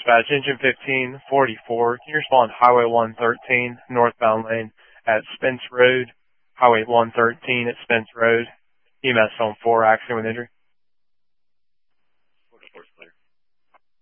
Dispatch, engine 1544. Can you respond Highway 113, northbound lane at Spence Road, Highway 113 at Spence Road. EMS on 4, accident with injury.